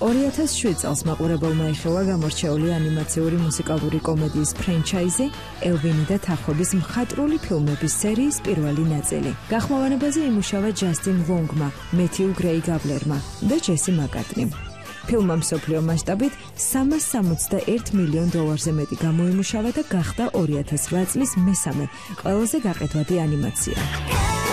2007 წელს მაყურებელმა იხილვა გამორჩეული ანიმაციური მუსიკალური კომედიის ფრენჩაიზი ელვინი და თახვების მხატვრული ფილმების სერიის პირველი ნაწილი. გახმოვანებაზე იმუშავა ჯასტინ ლონგმა, მეთიუ გრეი გაბლერმა და ჯესი მაკარტნიმ. ფილმმა მსოფლიო მასშტაბით $361 მილიონ მეტი გამოიმუშავა და გახდა 2008 წლის მესამე ყველაზე გაყიდვადი ანიმაცია.